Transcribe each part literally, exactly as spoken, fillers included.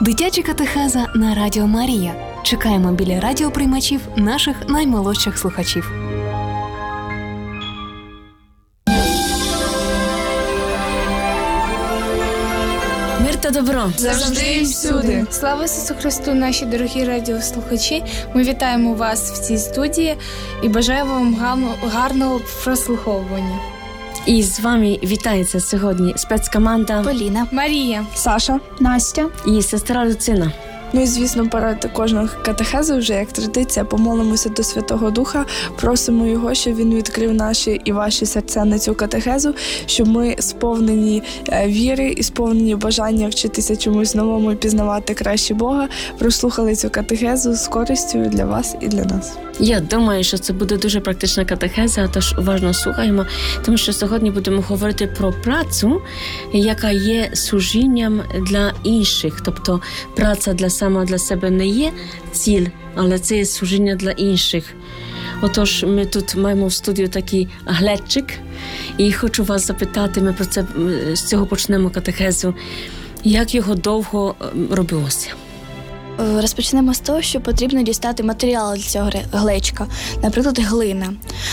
Дитяча катехеза на Радіо Марія. Чекаємо біля радіоприймачів наших наймолодших слухачів. Мир та добро. Завжди і всюди. Слава Ісусу Христу, наші дорогі радіослухачі. Ми вітаємо вас в цій студії і бажаємо вам гарного прослуховування. І з вами вітається сьогодні спецкоманда Поліна, Марія, Саша, Настя і сестра Люцина. Ну і, звісно, перед кожного катехезу, вже як традиція, помолимося до Святого Духа, просимо Його, щоб Він відкрив наші і ваші серця на цю катехезу, щоб ми сповнені віри і сповнені бажання вчитися чомусь новому і пізнавати краще Бога, прослухали цю катехезу з користю для вас і для нас. Я думаю, що це буде дуже практична катехеза, тож уважно слухаємо, тому що сьогодні будемо говорити про працю, яка є служінням для інших. Тобто праця для сама для себе не є ціль, але це є служіння для інших. Отож, ми тут маємо в студію такий глечик, і хочу вас запитати, ми про це з цього почнемо катехезу, як його довго робилося? Розпочнемо з того, що потрібно дістати матеріали для цього глечка. Наприклад, глина,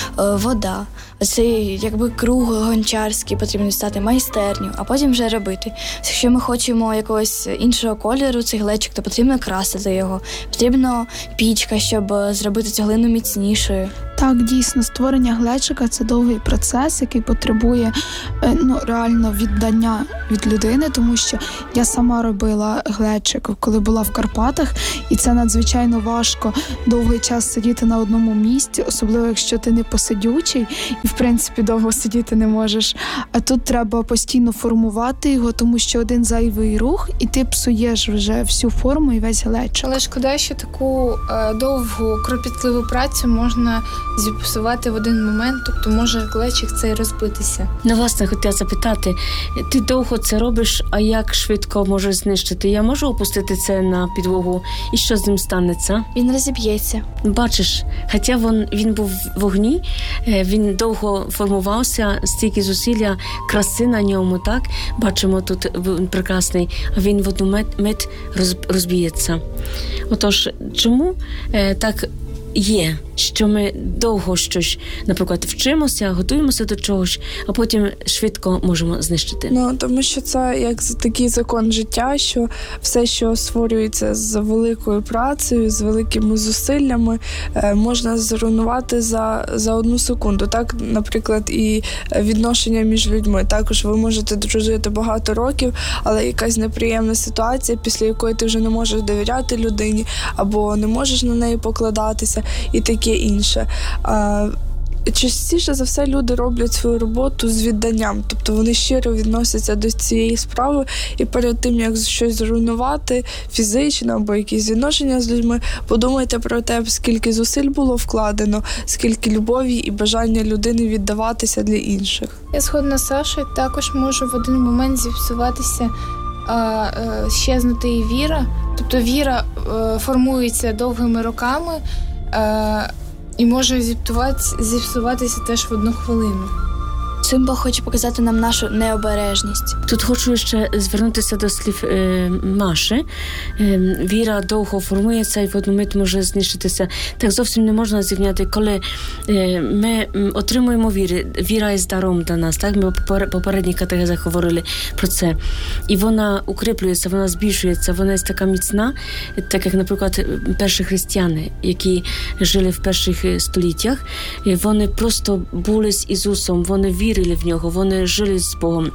вода. Це якби круг гончарський, потрібно дістати майстерню, а потім вже робити. Якщо ми хочемо якогось іншого кольору цей глечик, то потрібно красити його. Потрібно пічка, щоб зробити цю глину міцнішою. Так, дійсно, створення глечика – це довгий процес, який потребує ну, реально віддання від людини, тому що я сама робила глечик, коли була в Карпатах, і це надзвичайно важко довгий час сидіти на одному місці, особливо якщо ти не посидючий і, в принципі, довго сидіти не можеш. А тут треба постійно формувати його, тому що один зайвий рух, і ти псуєш вже всю форму і весь глечик. Але шкода, що таку е, довгу, кропітливу працю можна зіпсувати в один момент, тобто може глечик цей розбитися. Ну, власне, хотіла запитати, ти довго це робиш, а як швидко можеш знищити? Я можу опустити це на підлогу, і що з ним станеться? Він розіб'ється. Бачиш, хоча він, він був в вогні, він довго формувався, стільки зусилля, краси на ньому, так? Бачимо, тут він прекрасний, а він в одну мить, мить розб'ється. Отож, чому е, так є, що ми довго щось, наприклад, вчимося, готуємося до чогось, а потім швидко можемо знищити? Ну, тому що це як такий закон життя, що все, що створюється з великою працею, з великими зусиллями, можна зруйнувати за, за одну секунду. Так, наприклад, і відношення між людьми. Також ви можете дружити багато років, але якась неприємна ситуація, після якої ти вже не можеш довіряти людині, або не можеш на неї покладатися, і таке інше. А, частіше за все люди роблять свою роботу з відданням, тобто вони щиро відносяться до цієї справи, і перед тим, як щось зруйнувати фізично або якісь відношення з людьми, подумайте про те, скільки зусиль було вкладено, скільки любові і бажання людини віддаватися для інших. Я згодна з Сашою, також може в один момент зіпсуватися, а, а, щезнути і віра. Тобто віра а, формується довгими роками, а, і може зіпсуватися теж в одну хвилину. Цим Бог хоче показати нам нашу необережність. Тут хочу ще звернутися до слів е, Маші. Е, віра довго формується і в одну мить може знищитися. Так зовсім не можна зрівняти, коли е, ми отримуємо віру. Віра є даром для нас. Так? Ми в попередніх катехезах говорили про це. І вона укріплюється, вона збільшується, вона є така міцна, так як, наприклад, перші християни, які жили в перших століттях, вони просто були з Ісусом, вони вірили в нього, вони жили з Богом.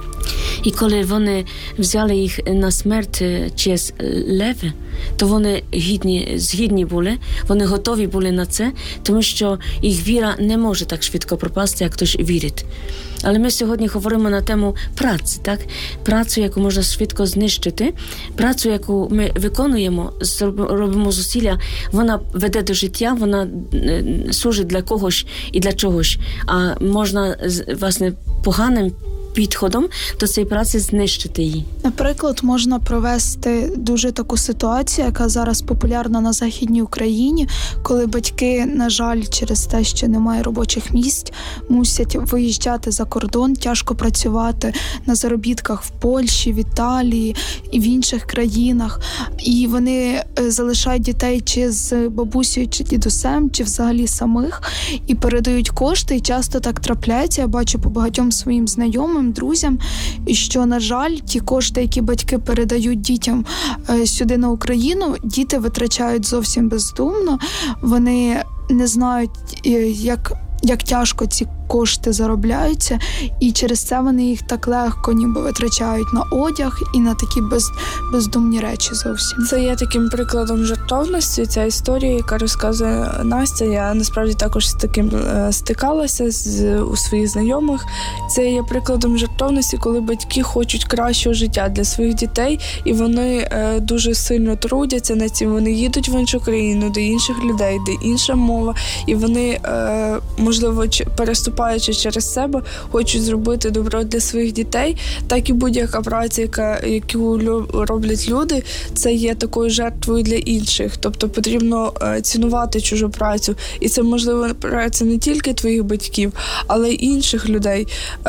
І коли вони взяли їх на смерть через леви, то вони гідні, згідні були, вони готові були на це, тому що їх віра не може так швидко пропасти, як хтось вірить. Але ми сьогодні говоримо на тему праці, так? Працю, яку можна швидко знищити, працю, яку ми виконуємо, робимо зусилля, вона веде до життя, вона служить для когось і для чогось, а можна, власне, поганим підходом до цієї праці знищити її. Наприклад, можна провести дуже таку ситуацію, яка зараз популярна на Західній Україні, коли батьки, на жаль, через те, що немає робочих місць, мусять виїжджати за кордон, тяжко працювати на заробітках в Польщі, в Італії і в інших країнах. І вони залишають дітей чи з бабусею, чи дідусем, чи взагалі самих, і передають кошти. І часто так трапляється, я бачу по багатьом своїм знайомим, друзям, і що, на жаль, ті кошти, які батьки передають дітям е, сюди на Україну, діти витрачають зовсім бездумно. Вони не знають, е, як, як тяжко ці кошти заробляються, і через це вони їх так легко ніби витрачають на одяг і на такі без, бездумні речі зовсім. Це є таким прикладом жертовності. Ця історія, яка розказує Настя, я насправді також з таким е, стикалася з, у своїх знайомих. Це є прикладом жертовності, коли батьки хочуть кращого життя для своїх дітей, і вони е, дуже сильно трудяться над цим. Вони їдуть в іншу країну, до інших людей, де інша мова, і вони, е, можливо, переступають через себе, хочуть зробити добро для своїх дітей, так і будь-яка праця, яка, яку роблять люди, це є такою жертвою для інших. Тобто потрібно цінувати чужу працю. І це, можливо, праця не тільки твоїх батьків, але й інших людей.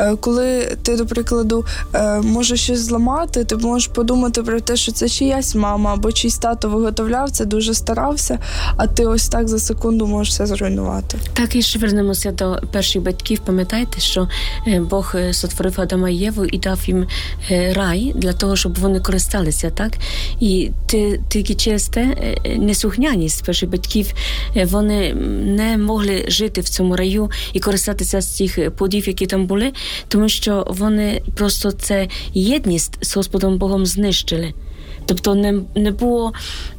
Коли ти, до прикладу, можеш щось зламати, ти можеш подумати про те, що це чиясь мама або чийсь тато виготовляв, це дуже старався, а ти ось так за секунду можеш все зруйнувати. Так, і ще вернемося до перших батьків. Пам'ятаєте, що Бог сотворив Адама і Єву і дав їм рай для того, щоб вони користалися, так? І тільки через те неслухняність перших батьків, вони не могли жити в цьому раю і користатися з цих плодів, які там були, тому що вони просто це єдність з Господом Богом знищили. Тобто не, не було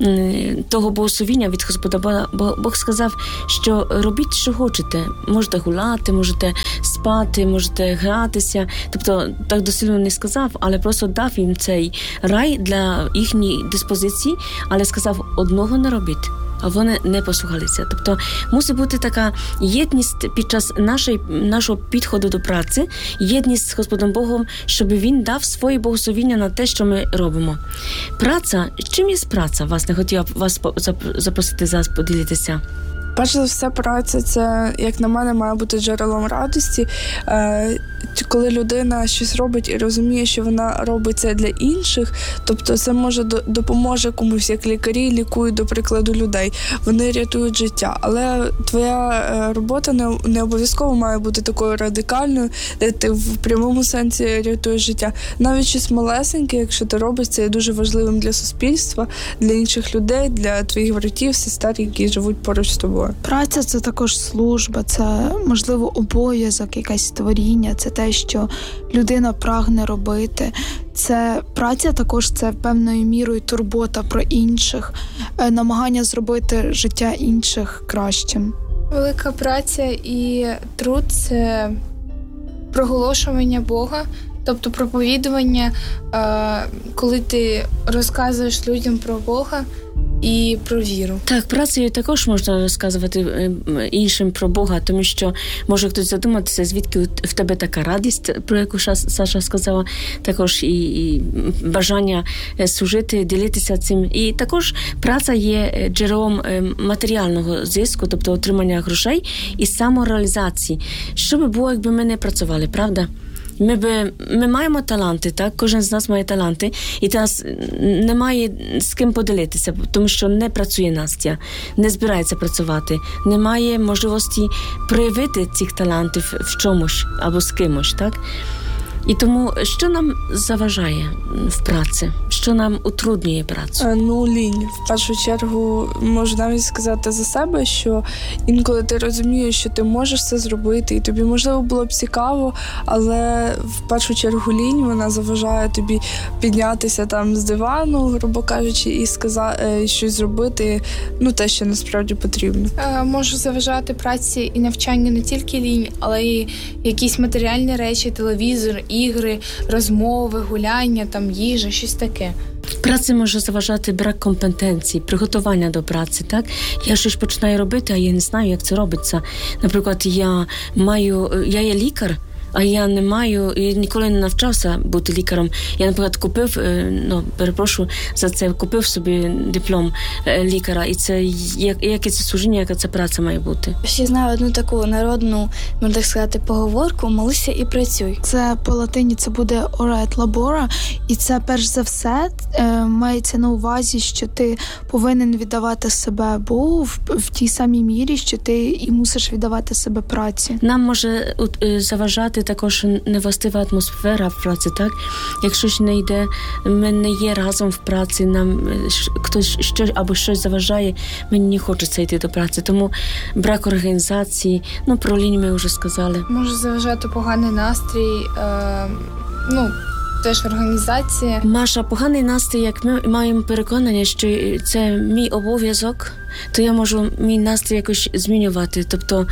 того благословіння від Господа Бога. Бог сказав, що робіть, що хочете. Можете гуляти, можете спати, можете гратися. Тобто так дослівно не сказав, але просто дав їм цей рай для їхньої диспозиції, але сказав, одного не робіть. А вони не послухалися. Тобто мусить бути така єдність під час нашої, нашого підходу до праці, єдність з Господом Богом, щоб Він дав своє благословіння на те, що ми робимо. Праця, чим є праця? Власне, хотіла б вас запросити зараз поділитися. Перш за все, праця – це, як на мене, має бути джерелом радості. Коли людина щось робить і розуміє, що вона робить це для інших, тобто це може допоможе комусь, як лікарі лікують, до прикладу, людей. Вони рятують життя. Але твоя робота не, не обов'язково має бути такою радикальною, де ти в прямому сенсі рятуєш життя. Навіть щось малесеньке, якщо ти робиш, це є дуже важливим для суспільства, для інших людей, для твоїх братів, сестер, які живуть поруч з тобою. Праця – це також служба, це, можливо, обов'язок, якесь творіння, це те, що людина прагне робити. Це праця також, це певною мірою турбота про інших, намагання зробити життя інших кращим. Велика праця і труд – це проголошування Бога, тобто проповідування, коли ти розказуєш людям про Бога і про віру. Так, працею також можна розказувати іншим про Бога, тому що може хтось задуматися, звідки в тебе така радість, про яку Саша сказала, також і, і бажання служити, ділитися цим. І також праця є джерелом матеріального зиску, тобто отримання грошей і самореалізації. Що би було, якби ми не працювали, правда? Ми, би, ми маємо таланти, так? Кожен з нас має таланти, і в нас немає з ким поділитися, тому що не працює Настя, не збирається працювати, немає можливості проявити цих талантів в чомусь або з кимось, так? І тому, що нам заважає в праці? Що нам утруднює працю? Ну, лінь. В першу чергу, можу навіть сказати за себе, що інколи ти розумієш, що ти можеш це зробити, і тобі, можливо, було б цікаво, але в першу чергу лінь, вона заважає тобі піднятися там з дивану, грубо кажучи, і сказати, щось зробити, ну, те, що насправді потрібно. Може заважати праці і навчання не тільки лінь, але й якісь матеріальні речі, телевізор, ігри, розмови, гуляння, там їжа, щось таке. Праці може заважати брак компетенції, приготування до праці, так? Я щось починаю робити, а я не знаю, як це робиться. Наприклад, я маю, я є лікар, А я не маю, я ніколи не навчався бути лікарем. Я, наприклад, купив, ну, перепрошую за це, купив собі диплом лікаря. І це, як, яке це служіння, яка це праця має бути. Ще знаю одну таку народну, можна так сказати, поговорку «молися і працюй». Це по латині це буде «ora et labora», і це, перш за все, мається на увазі, що ти повинен віддавати себе Богу в, в тій самій мірі, що ти і мусиш віддавати себе праці. Нам може заважати також невластива атмосфера в праці, так? Якщо ж не йде, ми не є разом в праці, нам хтось щось або щось заважає, мені не хочеться йти до праці. Тому брак організації, ну, про лінь ми вже сказали. Може заважати поганий настрій, е, ну, теж організація. Маша, поганий настрій, як ми маємо переконання, що це мій обов'язок, то я можу мій настрій якось змінювати, тобто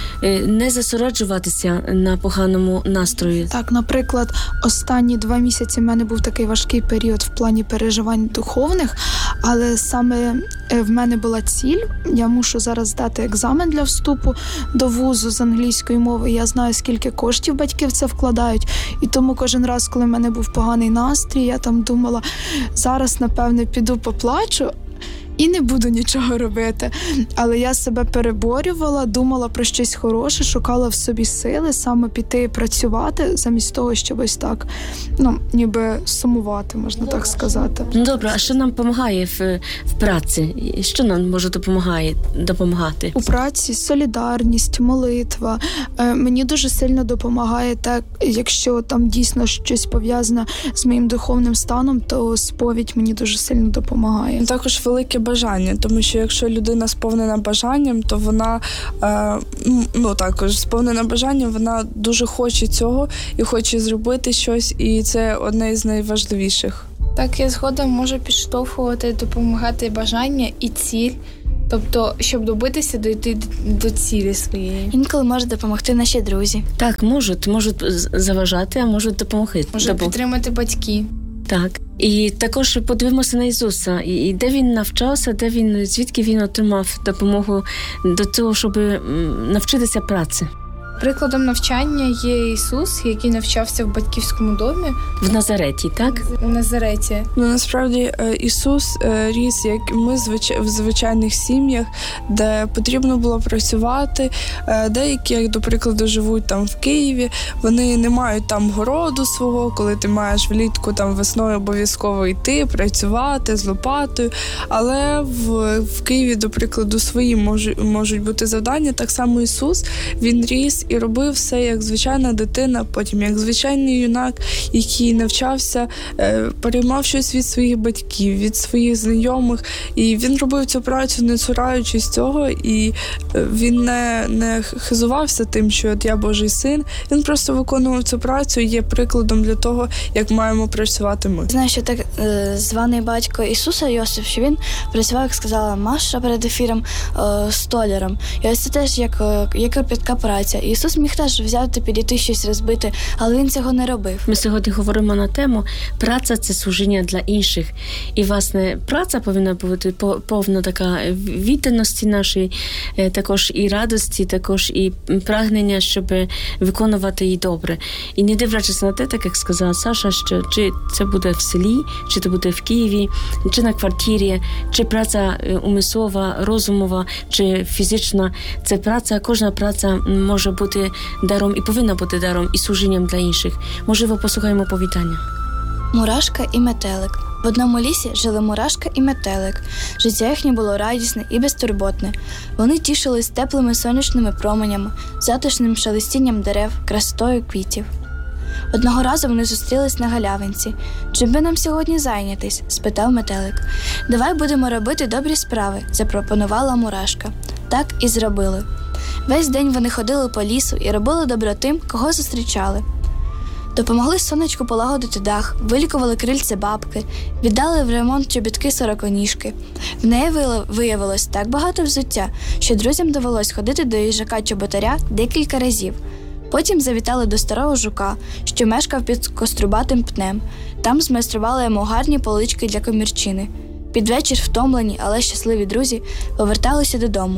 не зосереджуватися на поганому настрої. Так, наприклад, останні два місяці в мене був такий важкий період в плані переживань духовних, але саме в мене була ціль, я мушу зараз здати екзамен для вступу до вузу з англійської мови, я знаю, скільки коштів батьки в це вкладають, і тому кожен раз, коли в мене був поганий настрій, я там думала, зараз, напевне, піду поплачу, і не буду нічого робити. Але я себе переборювала, думала про щось хороше, шукала в собі сили саме піти працювати, замість того, щоб ось так, ну, ніби сумувати, можна так сказати. Ну, добре, а що нам допомагає в, в праці? Що нам може допомагає, допомагати? У праці солідарність, молитва. Е, мені дуже сильно допомагає так, якщо там дійсно щось пов'язане з моїм духовним станом, то сповідь мені дуже сильно допомагає. Також велике бажання, тому що якщо людина сповнена бажанням, то вона, е, ну також сповнена бажанням, вона дуже хоче цього і хоче зробити щось, і це одне із найважливіших. Так, я згодом можу підштовхувати, допомагати бажання і ціль, тобто, щоб добитися, дойти до цілі своєї. Інколи можуть допомогти наші друзі. Так, можуть, можуть заважати, а можуть допомогти. Можуть підтримати батьки. Так. І також подивимося на Ісуса. І де він навчався, де він, звідки він отримав допомогу до того, щоб навчитися праці. Прикладом навчання є Ісус, який навчався в батьківському домі. В Назареті, так? В Назареті. Ну, насправді, Ісус ріс, як ми, в звичайних сім'ях, де потрібно було працювати. Деякі, як, до прикладу, живуть там в Києві, вони не мають там городу свого, коли ти маєш влітку там весною обов'язково йти, працювати з лопатою. Але в, в Києві, до прикладу, свої можуть, можуть бути завдання. Так само Ісус, він ріс і робив все як звичайна дитина, потім як звичайний юнак, який навчався, переймав щось від своїх батьків, від своїх знайомих. І він робив цю працю, не цураючись цього, і він не, не хизувався тим, що от я Божий син. Він просто виконував цю працю і є прикладом для того, як маємо працювати ми. Знаю, що так званий батько Ісуса, Йосиф, що він працював, як сказала Маша перед ефіром, столяром. І ось це теж як, як кропітка праця. Ісус міг теж взяти, підійти щось розбити, але він цього не робив. Ми сьогодні говоримо на тему «Праця – це служіння для інших». І, власне, праця повинна бути повна така відданості нашої, також і радості, також і прагнення, щоб виконувати її добре. І не дивлячись на те, так як сказала Саша, що чи це буде в селі, чи це буде в Києві, чи на квартирі, чи праця умислова, розумова, чи фізична, це праця, кожна праця може бути даром і повинна бути даром і служінням для інших. Можливо, послухаємо повітання. Мурашка і метелик. В одному лісі жили мурашка і метелик. Життя їхнє було радісне і безтурботне. Вони тішились теплими сонячними променями, затишним шелестінням дерев, красотою квітів. Одного разу вони зустрілись на галявинці. «Чим би нам сьогодні зайнятись?» – спитав метелик. «Давай будемо робити добрі справи», – запропонувала мурашка. Так і зробили. Весь день вони ходили по лісу і робили добро тим, кого зустрічали. Допомогли сонечку полагодити дах, вилікували крильце бабки, віддали в ремонт чобітки сороконіжки. В неї виявилось так багато взуття, що друзям довелось ходити до їжака-чоботаря декілька разів. Потім завітали до старого жука, що мешкав під кострубатим пнем. Там змайстрували йому гарні полички для комірчини. Під вечір втомлені, але щасливі друзі поверталися додому.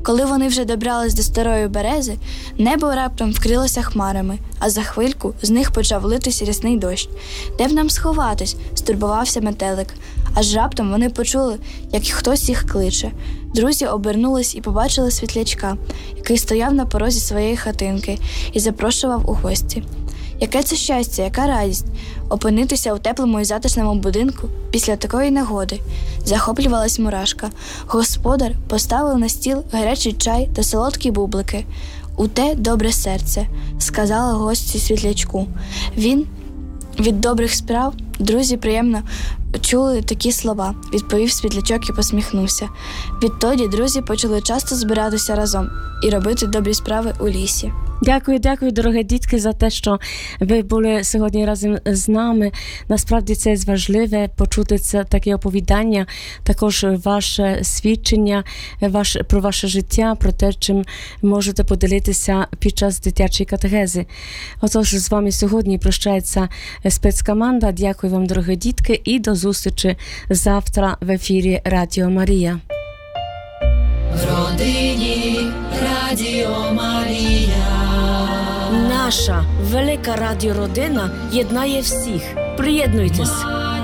Коли вони вже добрались до старої берези, небо раптом вкрилося хмарами, а за хвильку з них почав литися рясний дощ. «Де б нам сховатись?» – стурбувався метелик. Аж раптом вони почули, як хтось їх кличе. Друзі обернулись і побачили світлячка, який стояв на порозі своєї хатинки і запрошував у гості. Яке це щастя, яка радість опинитися у теплому і затишному будинку після такої негоди, захоплювалась Мурашка. Господар поставив на стіл гарячий чай та солодкі бублики. «У те добре серце», – сказала гості світлячку. Він від добрих справ друзі приємно чули такі слова, відповів світлячок і посміхнувся. Відтоді друзі почали часто збиратися разом і робити добрі справи у лісі. Дякую, дякую, дорогі дітки, за те, що ви були сьогодні разом з нами. Насправді це важливе почути це таке оповідання, також ваше свідчення ваш, про ваше життя, про те, чим можете поділитися під час дитячої катехези. Отож, з вами сьогодні прощається спецкоманда. Дякую вам, дорогі дітки, і до зустрічі завтра в ефірі Радіо Марія. В родині Радіо Марія. Наша велика радіородина єднає всіх. Приєднуйтесь.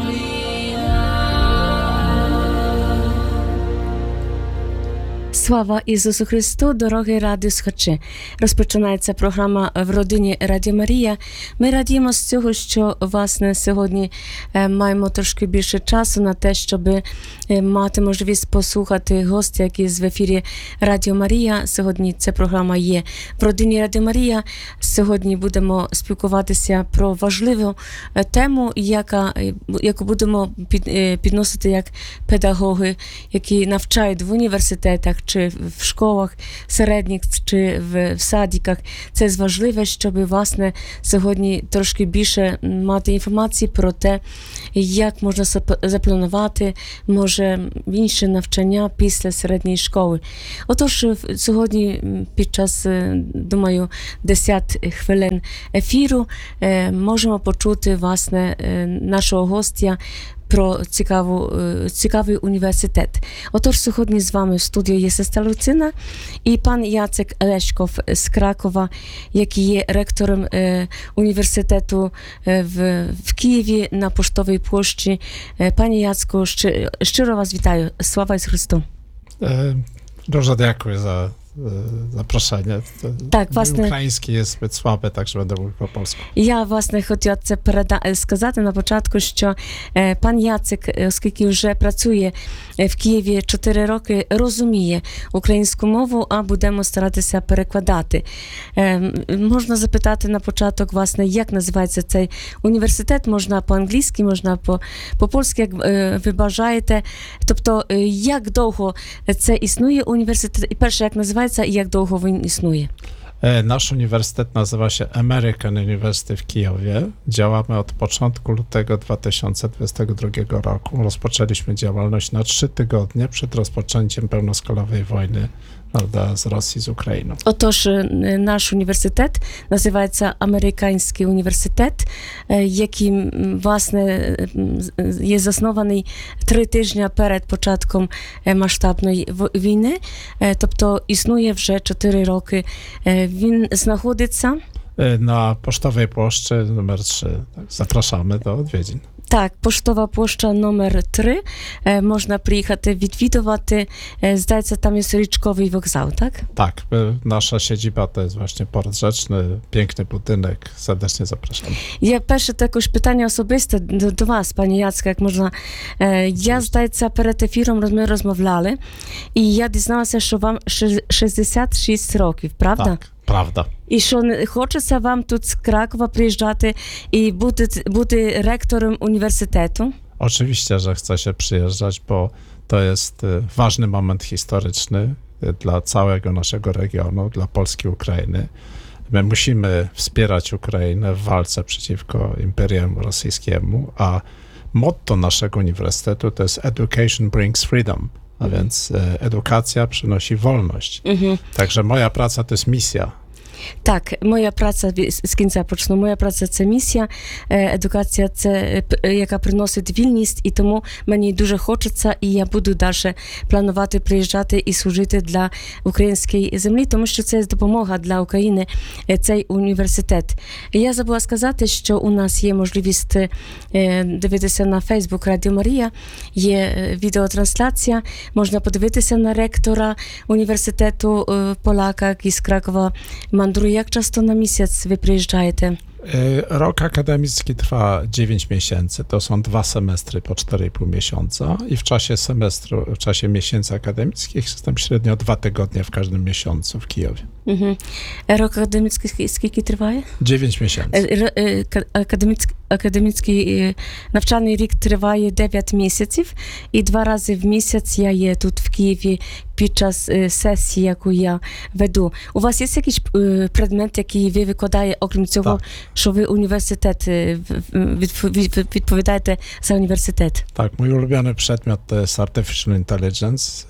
Слава Ісусу Христу, дорогі радіослухачі! Розпочинається програма «В родині Радіо Марія». Ми радіємо з цього, що, власне, сьогодні маємо трошки більше часу на те, щоб мати можливість послухати гостя, які в ефірі Радіо Марія. Сьогодні ця програма є «В родині Радіо Марія». Сьогодні будемо спілкуватися про важливу тему, яка, яку будемо під, підносити як педагоги, які навчають в університетах, чи в школах середніх, чи в, в садиках. Це важливо, щоб, власне, сьогодні трошки більше мати інформації про те, як можна запланувати, може, інше навчання після середньої школи. Отож, сьогодні під час, думаю, десять хвилин ефіру можемо почути, власне, нашого гостя про цікаву, цікавий університет. Отож, сьогодні з вами в студії є сестра Люцина і пан Яцек Лешков з Кракова, який є ректором е, університету е, в, в Києві на Поштовій площі. Е, пані Яцку, щиро, щиро вас вітаю. Слава Ісусу Христу. E, Dużo dziękuję za zaproszenie. Так, власне, Український є зbyt słaby, так що będę mówił po polsku. Я, власне, хотіла це переда- сказати на початку, що е, пан Яцек, оскільки вже працює в Києві чотири роки, розуміє українську мову, а будемо старатися перекладати. Е, можна запитати на початок, власне, як називається цей університет? Можна по-англійськи, можна по- по-польськи, як е, ви бажаєте. Тобто, е, як довго це існує університет? І перше, як називається, i jak długo він існує? Nasz uniwersytet nazywa się American University w Kijowie. Działamy od początku lutego dwa tysiące dwudziestego drugiego roku. Rozpoczęliśmy działalność na trzy tygodnie przed rozpoczęciem pełnoskalowej wojny, prawda, z Rosji, z Ukrainą. Отож, наш університет називається Американський університет, який, власне, є заснований три тижні перед початком масштабної війни, тобто існує вже чотири роки. Він знаходиться na Pocztowej Płoszczy numer trzy. Tak, zapraszamy do odwiedzin. Так, Поштова площа номер три. Е, можна приїхати відвідувати. Е, здається, там є річковий вокзал, так? Tak, nasza siedziba to jest właśnie Port Rzeczny, piękny budynek. Serdecznie zapraszamy. Є перше також питання особисте до, до вас, пані Яцка, як можна. Е, я, здається, перед ефіром ми розмовляли, і я дізналася, що вам шістдесят шість років, правда? Tak, prawda. І що не хочеться вам тут з Кракова приїжджати і бути, бути ректором університету? Oczywiście, że chce się przyjeżdżać, bo to jest ważny moment historyczny dla całego naszego regionu, dla Polski i Ukrainy. My musimy wspierać Ukrainę w walce przeciwko Imperium Rosyjskiemu, a motto naszego uniwersytetu to jest Education brings freedom, a więc edukacja przynosi wolność. Mhm. Także moja praca to jest misja. Так, моя праця, з кінця почну, моя праця – це місія, едукація – це, яка приносить вільність, і тому мені дуже хочеться, і я буду далі планувати приїжджати і служити для української землі, тому що це допомога для України, цей університет. Я забула сказати, що у нас є можливість дивитися на Facebook Радіо Марія, є відеотрансляція, можна подивитися на ректора університету Поляка із Кракова, Mandruj, jak często na miesiąc wy przyjeżdżacie? Rok akademicki trwa dziewięć miesięcy, to są dwa semestry po cztery i pół miesiąca i w czasie semestru, w czasie miesięcy akademickich jestem średnio dwa tygodnie w każdym miesiącu w Kijowie. Угу. Рок академічний скільки триває? dziewięć miesięcy. Академічний, академічний навчальний рік триває дев'ять місяців, і два рази в місяць я є тут в Києві під час сесії, яку я веду. У вас є якийсь предмет, який ви викладаєте, окрім цього, так. що ви університет, відповідаєте за університет? Tak, mój ulubiony przedmiot to jest Artificial Intelligence,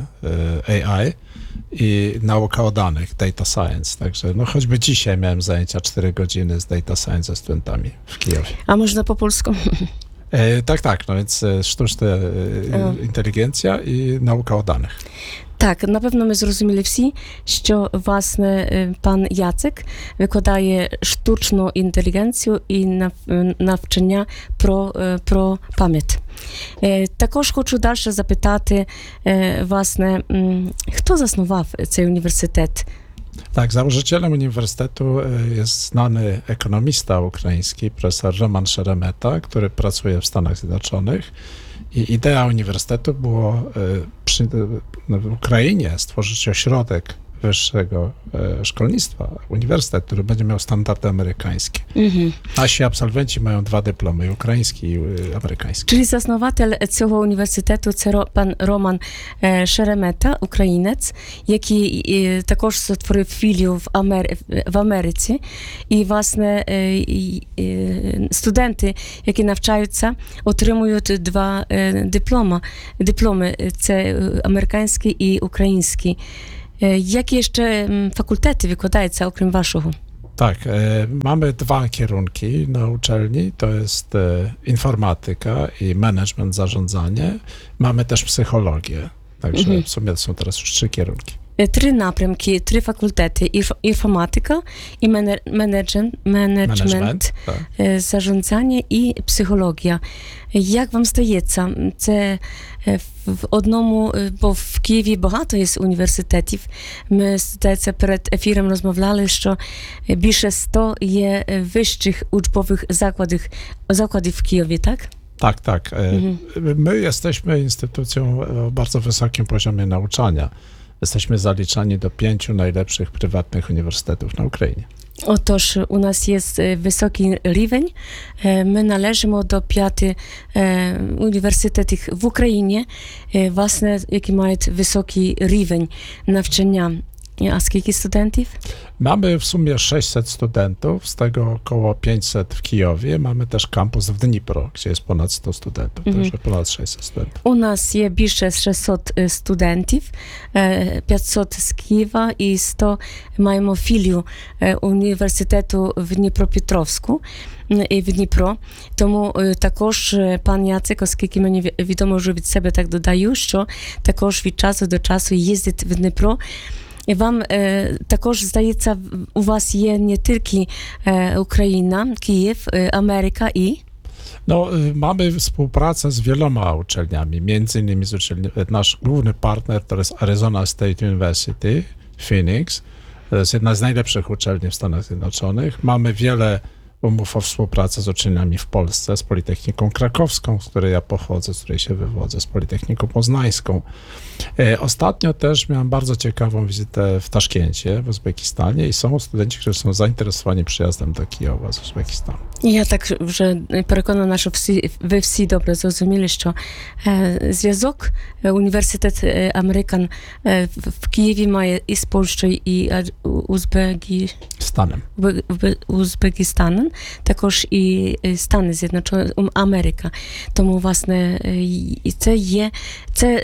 A I i nauka o danych, Data Science. Także no choćby dzisiaj miałem zajęcia cztery godziny z Data Science ze studentami w Kijowie. A można po polsku? E, tak, tak, no więc sztuczna e, inteligencja i nauka o danych. Так, напевно, ми зрозуміли всі, що, власне, пан Яцек викладає штучну інтелігенцію і навчання про, про пам'ять. Також хочу далі запитати, власне, хто заснував цей університет? Tak, założycielem uniwersytetu jest znany ekonomista ukraiński, profesor Roman Szeremeta, który pracuje w Stanach Zjednoczonych. I idea uniwersytetu było przy, w Ukrainie stworzyć ośrodek wyższego e, szkolnictwa, uniwersytet, który będzie miał standardy amerykańskie. Mhm. Nasi absolwenci mają dwa dyplomy, ukraiński i y, amerykański. Czyli заснователь цього університету – це ро, пан Роман е, Шеремета, українець, який е, також створив філію в, Амер... в Америці. І, власне, е, е, студенти, які навчаються, отримують два е, диплома. дипломи – це американський і український. Jakie jeszcze fakultety wykładają, oprócz waszego? Tak, e, mamy dwa kierunki na uczelni, to jest e, informatyka i management, zarządzanie. Mamy też psychologię, także mhm. w sumie są teraz już trzy kierunki. Три напрямки, три факультети: інформатика, і менеджмент, менеджмент, зарządzanie і психологія. Як вам здається, це в одному, бо в Києві багато є університетів. Ми, здається, перед ефіром розмовляли, що більше ста є вищих учбових закладів, закладів в Києві, tak? Tak, tak. Mhm. My jesteśmy instytucją o bardzo wysokim poziomie nauczania. Jesteśmy zaliczani do pięciu najlepszych prywatnych uniwersytetów na Ukrainie. Отож, у нас є високий рівень. Ми належимо до п'яти університетів в Україні, власне, які мають високий рівень навчання. A skільки studentów? Mamy w sumie sześćset studentów, z tego około pięćset w Kijowie. Mamy też kampus w Dnipro, gdzie jest ponad sto studentów, mm-hmm. także ponad sześćset studentów. У нас є більше шістсот студентів, п'ятсот з Києва і сто маємо філію університету в Дніпропетровську і в Дніпро. Тому також пан Яцек, оскільки мені відомо, вже від себе так додаю, що також від часу до часу їздить в Дніпро. І вам е, також, здається, у вас є не тільки е, Україна, Київ, е, Америка і... No, mamy współpracę z wieloma uczelniami, między innymi z uczelni, nasz główny partner to jest Arizona State University, Phoenix. To jest jedna z najlepszych uczelni w Stanach Zjednoczonych. Mamy wiele umów o współpracy z uczelniami w Polsce, z Politechniką Krakowską, z której ja pochodzę, z której się wywodzę, z Politechniką Poznańską. E, ostatnio też miałem bardzo ciekawą wizytę w Taszkencie, w Uzbekistanie i są studenci, którzy są zainteresowani przyjazdem do Kijowa z Uzbekistanu. Я так вже переконана, що всі, ви всі добре зрозуміли, що е, зв'язок університет Американ е, в Києві має і з Польщею, і Узбекістаном. Узбекистаном. також і Стани Зjednoczone, Америка. Тому, власне, це є це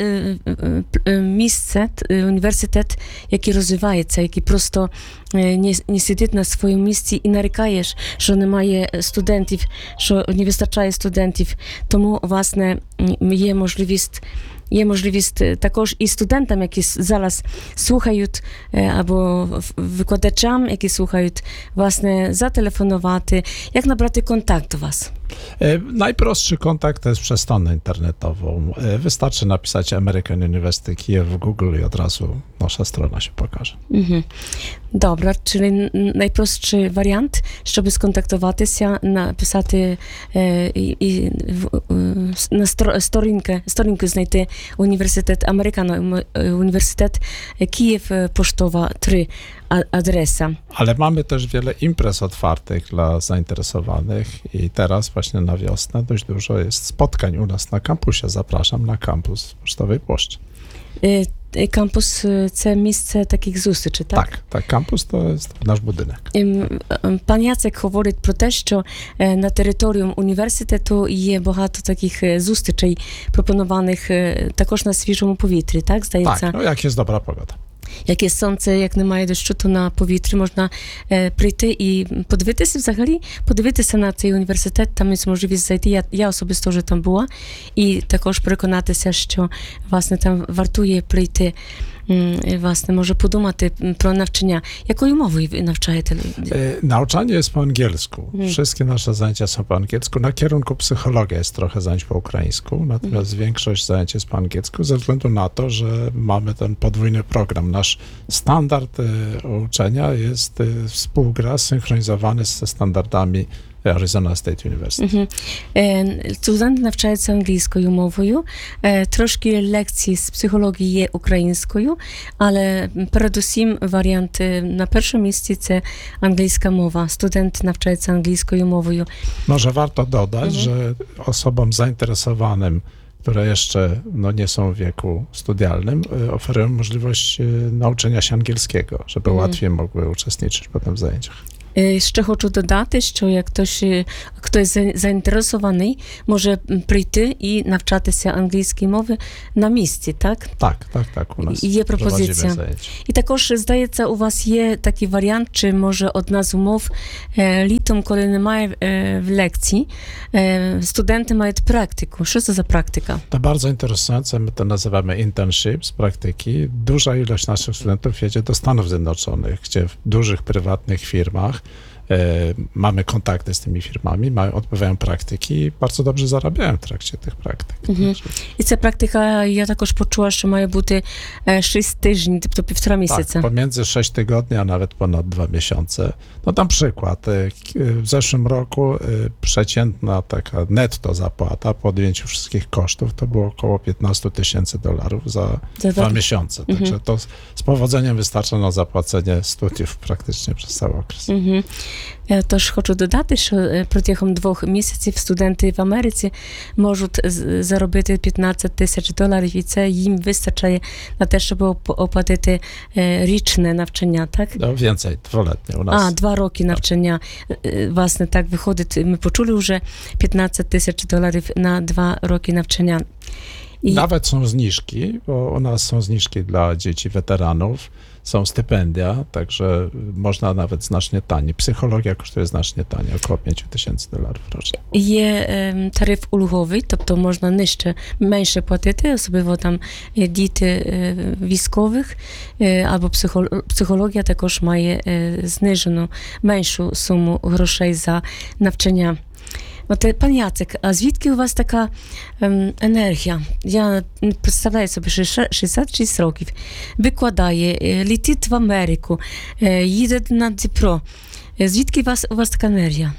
місце, університет, який розвивається, який просто не, не сидить на своєму місці і нарікаєш, що немає студентів, що не вистачає студентів. Тому, власне, є можливість Є можливість також і студентам, які зараз слухають, або викладачам, які слухають, власне, зателефонувати. Jak nabrać kontakt do was? Najprostszy kontakt to jest przez stronę internetową. Wystarczy napisać American University Kyiv w Google i od razu nasza strona się pokaże. Mhm. Добре, czyli найпростший варіант, щоб сконтактуватися, написати е, і, і на сторінку, сторінку знайти університет Американо, університет Київ, Pocztowa три adresa. Ale mamy też wiele imprez otwartych dla zainteresowanych i teraz właśnie na wiosnę dość dużo jest spotkań u nas na kampusie. Zapraszam na kampus Pocztowej Płoszczy. Кампус – це місце таких зустрічей, так? Так, так, кампус – то є наш будинок. Пан Яцек говорить про те, що на території університету є багато таких зустрічей, пропонованих також на свіжому повітрі, так, здається? Так, ну як є добра погода. Як є сонце, як немає дощу, то на повітрі можна е, прийти і подивитися взагалі, подивитися на цей університет, там є можливість зайти. Я, я особисто вже там була, і також переконатися, що, власне, там вартує прийти, м, власне, może подумати про навчання. Якою mową wy навчаєте? E, nauczanie jest po angielsku. Hmm. Wszystkie nasze zajęcia są po angielsku. Na kierunku psychologia jest trochę zajęć po ukraińsku, natomiast hmm. większość zajęć jest po angielsku, ze względu na to, że mamy ten podwójny program. Nasz standard e, uczenia jest e, współgra, synchronizowany ze standardami Arizona State University. Угу. Е, студенти навчаються англійською мовою, е, трошки лекцій з психології є українською, але передусім варіант на першому місці це англійська мова. Студент навчається англійською мовою. Może warto dodać, mhm. że osobom zainteresowanym, które jeszcze no, nie są w wieku studialnym, oferują możliwość nauczenia się angielskiego, żeby mhm. łatwiej mogły uczestniczyć potem w zajęciach. Ще хочу додати, що як хтось, хтось заінтересований, може прийти і навчатися англійській мові на місці, так? Так, так, так, у нас є пропозиція. І також, здається, у вас є такий варіант, чи може одна з умов літом, коли немає в лекції, студенти мають практику. Що це за практика? To bardzo interesujące, my to nazywamy internships, praktyki. Duża ilość naszych studentów jedzie do Stanów Zjednoczonych, gdzie w dużych, prywatnych firmach e, mamy kontakty z tymi firmami, mają, odbywają praktyki i bardzo dobrze zarabiają w trakcie tych praktyk. Mhm. І ця практика, я також почула, що має бути sześć tygodni, тобто півтора місяця. Tak, pomiędzy sześć tygodni, a nawet ponad dwa miesiące. No tam przykład. W zeszłym roku przeciętna taka netto zapłata po odjęciu wszystkich kosztów to było około piętnaście tysięcy dolarów za, za dwa miesiące. Mhm. Także to z powodzeniem wystarcza na zapłacenie studiów praktycznie przez cały okres. Mhm. Тож хочу додати, що протягом двох місяців студенти в Америці можуть заробити п'ятнадцять тисяч доларів, і це їм вистачає на те, щоб оплатити річне навчання, так? No, więcej, dwuletnie u nas. А, два роки навчання. Власне, так виходить, ми почули вже п'ятнадцять тисяч доларів на два роки навчання. I nawet są zniżki, bo u nas są zniżki dla dzieci weteranów, są stypendia, także można nawet znacznie taniej. Psychologia kosztuje znacznie taniej, około pięć tysięcy dolarów rocznie. Є е, тариф ульговий, тобто можна нижче, менше платити, особливо там діти е, військових, е, або психо, психологія також має е, знижену меншу суму грошей за навчання. От, пан Яцек, а звідки у вас така ем, енергія? Я представляю собі, що шістдесят шість років, викладає, е, летить в Америку, е, їде на Дніпро. Звідки у вас, у вас така енергія?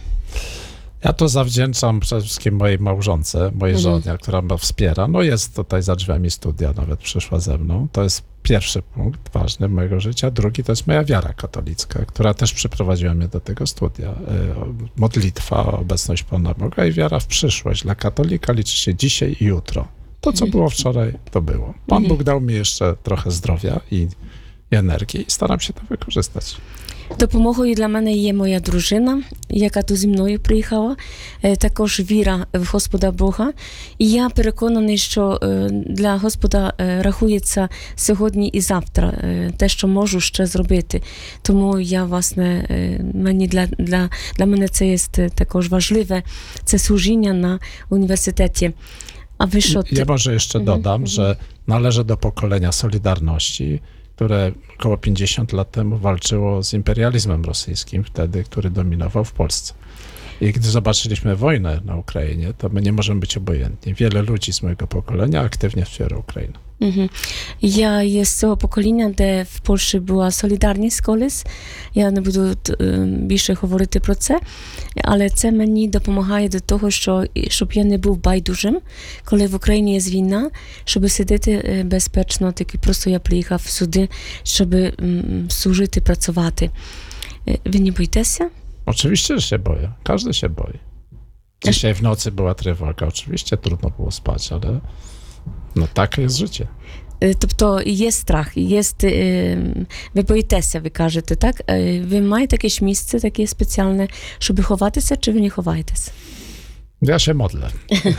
Ja to zawdzięczam przede wszystkim mojej małżonce, mojej Mhm. żonie, która mnie wspiera. No jest tutaj za drzwiami studia, nawet przyszła ze mną. To jest pierwszy punkt ważny mojego życia. Drugi to jest moja wiara katolicka, która też przyprowadziła mnie do tego studia. Modlitwa, obecność Pana Boga i wiara w przyszłość. Dla katolika liczy się dzisiaj i jutro. To, co było wczoraj, to było. Pan Bóg dał mi jeszcze trochę zdrowia i, i energii i staram się to wykorzystać. Допомогою для мене є моя дружина, яка тут зі мною приїхала, також віра в Господа Бога. І я переконаний, що для Господа рахується сьогодні і завтра те, що можу ще зробити. Тому я, власне, мені для, для, для мене це є також важливе, це служіння на університеті. A wy co ty? Ja może jeszcze dodam, że należę do pokolenia Solidarności, które około pięćdziesiąt lat temu walczyło z imperializmem rosyjskim, wtedy, który dominował w Polsce. I gdy zobaczyliśmy wojnę na Ukrainie, to my nie możemy być obojętni. Wiele ludzi z mojego pokolenia aktywnie wspiera Ukrainę. Угу. Я є з цього покоління, де в Польщі була солідарність колись. Я не буду більше говорити про це, але це мені допомагає до того, що, щоб я не був байдужим, коли в Україні є війна, щоб сидіти безпечно, тільки просто я приїхав сюди, щоб служити, працювати. Ви не боїтеся? Oczywiście, że się boję. Każdy się boi. Dzisiaj w nocy była trwoga. Oczywiście trudno było spać, ale no takie jest życie. Тобто є страх, є, ви боїтеся, ви кажете, так? Ви маєте якесь місце таке спеціальне, щоб ховатися, чи ви не ховаєтесь? Ja się modlę.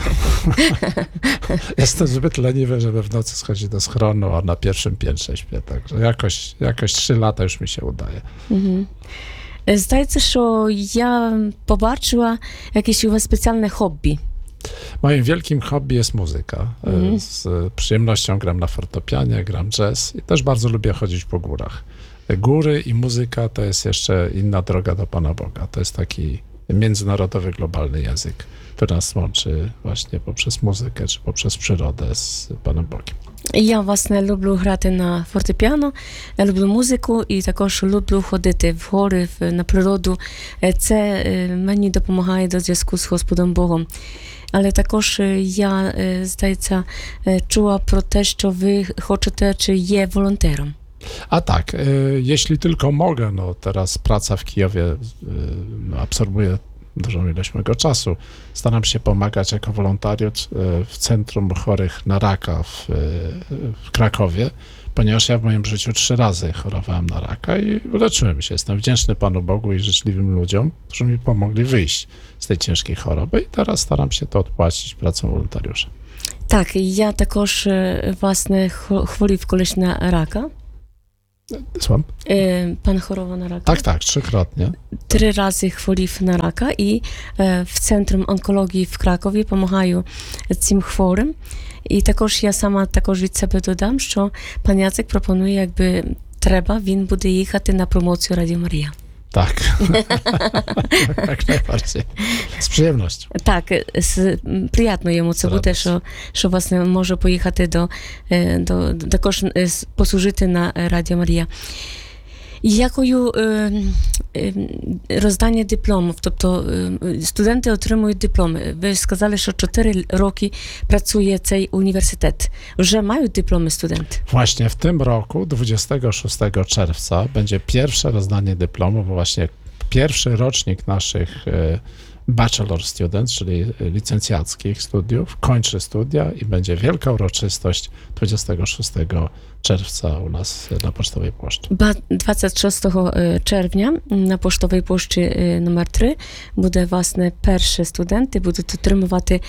Jestem zbyt leniwy, żeby w nocy schodzić do schronu, a na pierwszym piętrze śpię, także jakoś, jakoś trzy lata już mi się udaje. Mhm. Здається, що я побачила якесь у вас спеціальне хобі. Moim wielkim hobby jest muzyka. Mhm. Z przyjemnością gram na fortepianie, gram jazz i też bardzo lubię chodzić po górach. Góry i muzyka to jest jeszcze inna droga do Pana Boga. To jest taki międzynarodowy, globalny język, który nas łączy właśnie poprzez muzykę czy poprzez przyrodę z Panem Bogiem. Я, власне, люблю грати на фортепіано, я люблю музику і також люблю ходити в гори, на природу. Це мені допомагає до зв'язку з Господом Богом. Але також я, здається, чула про те, що ви хочете, czy є волонтером. A tak, y, jeśli tylko mogę, no teraz praca w Kijowie y, no, absorbuje dużą ilość mojego czasu. Staram się pomagać jako wolontariusz y, w Centrum Chorych na Raka w, y, w Krakowie, ponieważ ja w moim życiu trzy razy chorowałem na raka i uleczyłem się. Jestem wdzięczny Panu Bogu i życzliwym ludziom, którzy mi pomogli wyjść z tej ciężkiej choroby i teraz staram się to odpłacić pracą wolontariusza. Так, я також, власне, хворів колись на рака. Słucham? Pan chorował na raka? Tak, tak, trzykrotnie. Trzy razy chворів на рака і в Центром онкології в Кракові допомагаю цим хворим. І також я сама також від себе додам, що пан Яцек пропонує, якби треба, він буде їхати на промоцію Радіо Марія. Tak, jak najbardziej. Z przyjemnością. Так, з, приємно йому це буде, що, що власне може поїхати до, до, також послужити на Радіо Марія. Якою е, е, роздання дипломів, тобто е, студенти отримують дипломи. Ви сказали, що чотири роки працює цей університет. Вже мають дипломи студенти? Właśnie w tym roku, dwudziestego szóstego czerwca, będzie pierwsze rozdanie dyplomów, bo właśnie pierwszy rocznik naszych e, bachelor students, czyli licencjackich studiów, kończy studia i będzie wielka uroczystość dwudziestego szóstego czerwca u nas na Pocztowej Płoszczy. двадцять шостого червня на Поштовій площі номер три буде, власне, перші студенти будуть отримувати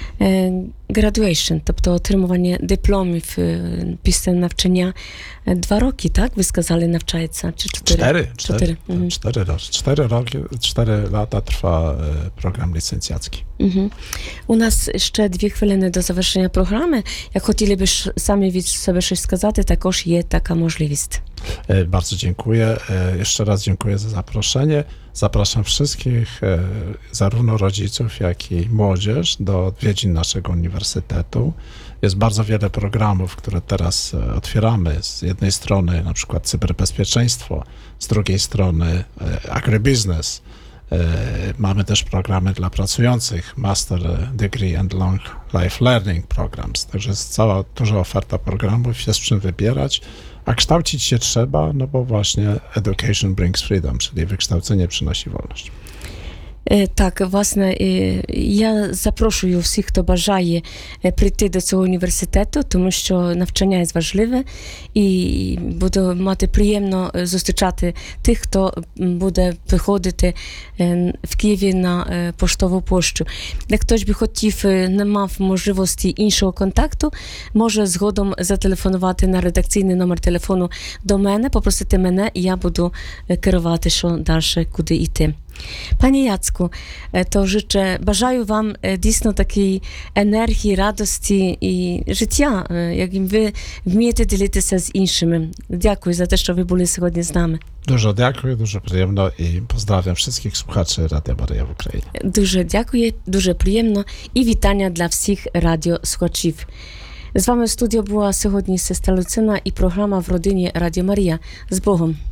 graduation, тобто отримування дипломів після навчання. Два роки, так? Ви сказали, навчається? Чи чотири? Cztery. Cztery. Cztery, cztery, cztery, cztery roki, cztery lata trwa program licencjacki. Угу. У нас ще дві хвилини до завершення програми. Як хотіли б самі від себе щось сказати, також є така можливість. Bardzo dziękuję. Jeszcze raz dziękuję za zaproszenie. Zapraszam wszystkich, zarówno rodziców, jak i młodzież, do odwiedzin naszego uniwersytetu. Jest bardzo wiele programów, które teraz otwieramy. Z jednej strony na przykład cyberbezpieczeństwo, z drugiej strony agribusiness. Mamy też programy dla pracujących, Master Degree and Long Life Learning Programs. Także jest cała duża oferta programów, jest z czym wybierać. A kształcić się trzeba, no bo właśnie education brings freedom, czyli wykształcenie przynosi wolność. Е, Так, власне, е, я запрошую всіх, хто бажає е, прийти до цього університету, тому що навчання є важливе, і буду мати приємно е, зустрічати тих, хто м, буде приходити е, в Києві на е, поштову пощу. Як хтось би хотів, е, не мав можливості іншого контакту, може згодом зателефонувати на редакційний номер телефону до мене, попросити мене, і я буду е, керувати, що далі, куди йти. Panie Jacku, to życzę, бажаю вам дійсно такої енергії, радості і життя, яким ви вмієте ділитися з іншими. Дякую за те, що ви були сьогодні з нами. Дуже дякую, дуже приємно і позdrawiam wszystkich słuchaczy Radia Maryja w Ukrainie. Дуже дякую, дуже приємно і вітання для всіх радіослухачів. З вами в студії була сьогодні сестра Люцина і програма «В родині Радіо Марія». З Богом!